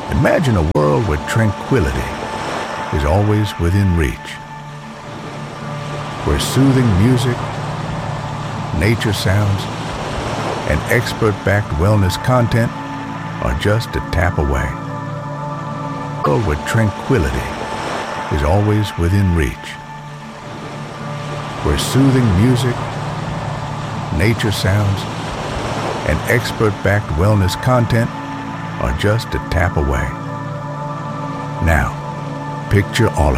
Imagine a world where tranquility is always within reach, where soothing music, nature sounds, and expert-backed wellness content are just a tap away. A world where tranquility is always within reach, where soothing music, nature sounds, and expert-backed wellness content are just a tap away. Now, picture all of